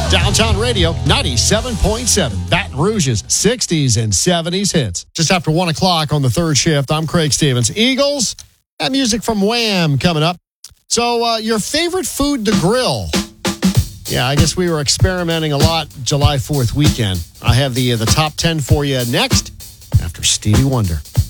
Downtown Radio 97.7. Baton Rouge's 60s and 70s hits. Just after 1 o'clock on the third shift, I'm Craig Stevens. Eagles, and music from Wham coming up. So, your favorite food to grill? Yeah, I guess we were experimenting a lot July 4th weekend. I have the top 10 for you next after Stevie Wonder.